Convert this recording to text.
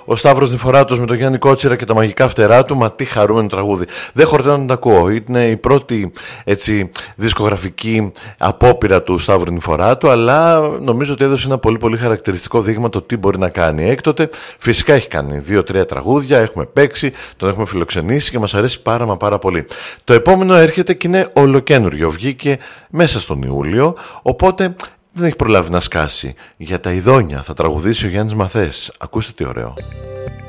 Ο Σταύρος Νηφοράτος με τον Γιάννη Κότσιρα και τα μαγικά φτερά του. Μα τι χαρούμενο τραγούδι. Δεν χορταίνω να τα ακούω. Είναι η πρώτη έτσι, δισκογραφική απόπειρα του Σταύρου Νηφοράτου, αλλά νομίζω ότι έδωσε ένα πολύ πολύ χαρακτηριστικό δείγμα το τι μπορεί να κάνει. Έκτοτε φυσικά έχει κάνει 2-3 τραγούδια, έχουμε παίξει, τον έχουμε φιλοξενήσει και μας αρέσει πάρα πολύ. Το επόμενο έρχεται και είναι ολοκένουργιο. Βγήκε μέσα στον Ιούλιο, οπότε δεν έχει προλάβει να σκάσει. Για τα ειδόνια θα τραγουδήσει ο Γιάννης Μαθές. Ακούστε τι ωραίο.